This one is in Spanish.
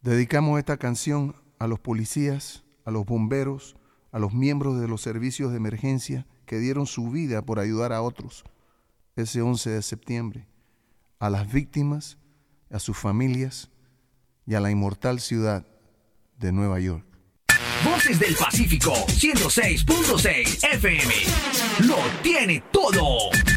Dedicamos esta canción a los policías, a los bomberos, a los miembros de los servicios de emergencia que dieron su vida por ayudar a otros ese 11 de septiembre, a las víctimas, a sus familias y a la inmortal ciudad de Nueva York. Voces del Pacífico 106.6 FM. Lo tiene todo.